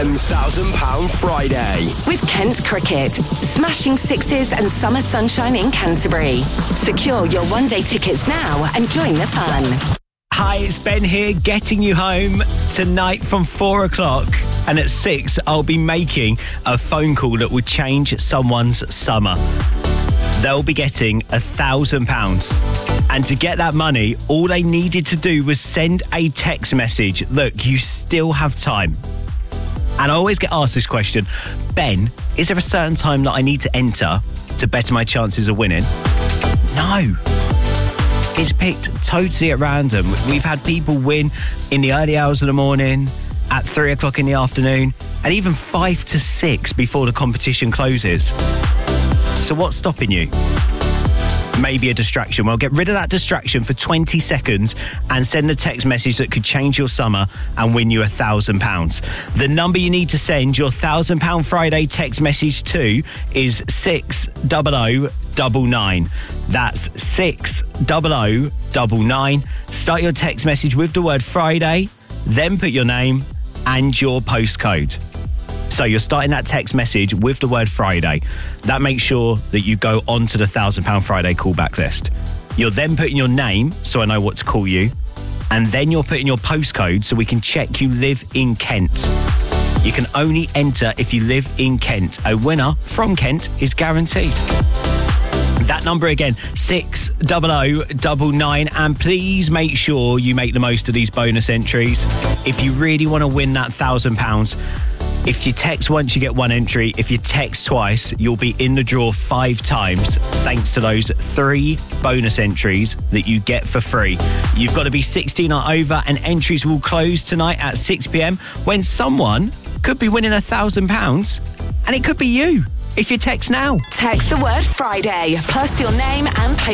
£1,000 Friday. With Kent Cricket. Smashing sixes and summer sunshine in Canterbury. Secure your one-day tickets now and join the fun. Hi, it's Ben here, getting you home tonight from 4 o'clock. And at 6, I'll be making a phone call that will change someone's summer. They'll be getting £1,000. And to get that money, all they needed to do was send a text message. Look, you still have time. And I always get asked this question, Ben, is there a certain time that I need to enter to better my chances of winning? No. It's picked totally at random. We've had people win in the early hours of the morning, at 3 o'clock in the afternoon, and even 5 to 6 before the competition closes. So what's stopping you? Maybe a distraction. Well, get rid of that distraction for 20 seconds and send a text message that could change your summer and win you £1,000. The number you need to send your £1,000 Friday text message to is 60099. That's 60099. Start your text message with the word Friday, then put your name and your postcode. So you're starting that text message with the word Friday. That makes sure that you go onto the £1,000 Friday callback list. You're then putting your name, so I know what to call you. And then you're putting your postcode so we can check you live in Kent. You can only enter if you live in Kent. A winner from Kent is guaranteed. That number again, 60099. And please make sure you make the most of these bonus entries. If you really want to win that £1,000, if you text once, you get one entry. If you text twice, you'll be in the draw 5 times, thanks to those 3 bonus entries that you get for free. You've got to be 16 or over, and entries will close tonight at 6 p.m. when someone could be winning £1,000, and it could be you if you text now. Text the word Friday plus your name and